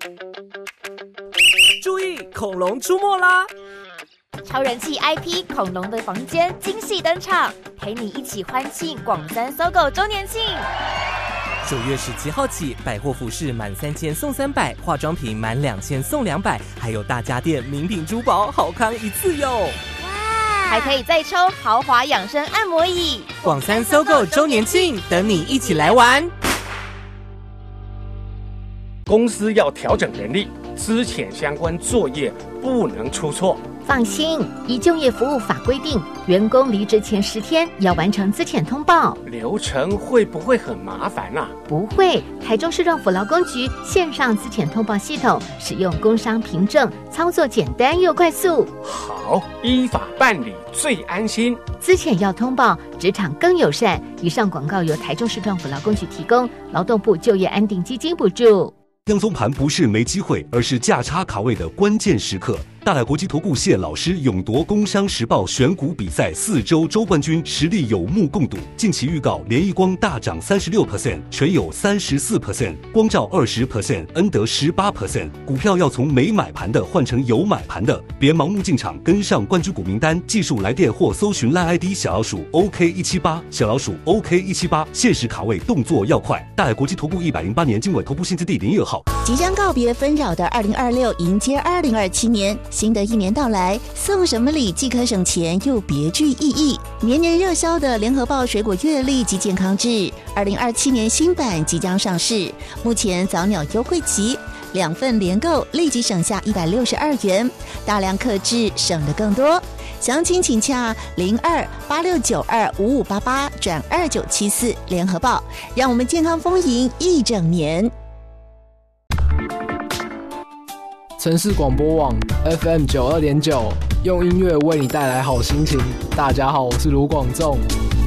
注意，恐龙出没啦！ 超人气 IP 恐龙的房间惊喜登场，陪你一起欢庆广三搜狗周年庆。 9月17号起，百货服饰满3000送300，化妆品满2000送200，还有大家电、名品珠宝，好康一次哟！ 还可以再抽豪华养生按摩椅。 广三搜狗周年庆，等你一起来玩。 公司要调整人力，资遣相关作业不能出错。 放心，依就业服务法规定，员工离职前10天要完成资遣通报。 流程会不会很麻烦啊？ 不会，台中市政府劳工局线上资遣通报系统，使用工商凭证，操作简单又快速。 好，依法办理最安心。 资遣要通报，职场更友善。以上广告由台中市政府劳工局提供，劳动部就业安定基金补助。 央松盘不是没机会，而是价差卡位的关键时刻。大海国际投顾谢老师勇夺工商时报选股比赛4周周冠军，实力有目共睹。近期预告，联益光大涨36%，全有34%，光照20%，恩德18%。股票要从没买盘的换成有买盘的，别盲目进场，跟上冠军股名单。技术来电或搜寻 LINE ID 小老鼠 OK178，小老鼠 OK178，限时卡位，动作要快。大海国际投顾108年经纬投顾新字第02号。 即将告别纷扰的2026，迎接2027年。新的一年到来，送什么礼既可省钱又别具意义。年年热销的联合报水果月历及健康志，2027年新版即将上市，目前早鸟优惠期，2份连购立即省下162元，大量客制省得更多。详情请洽0286925588转2974联合报，让我们健康丰盈一整年。 城市广播网 FM92.9，用音乐为你带来好心情。大家好，我是卢广仲。